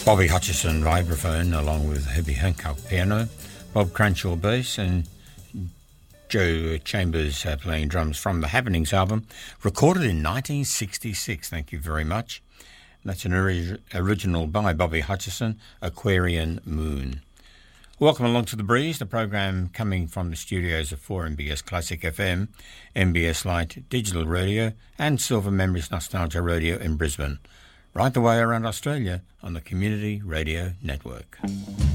Bobby Hutcherson vibraphone along with Herbie Hancock piano, Bob Cranshaw bass and Joe Chambers playing drums from the Happenings album, recorded in 1966. Thank you very much. That's an original by Bobby Hutcherson, Aquarian Moon. Welcome along to The Breeze, the program coming from the studios of 4MBS Classic FM, MBS Light Digital Radio and Silver Memories Nostalgia Radio in Brisbane. Right the way around Australia on the Community Radio Network.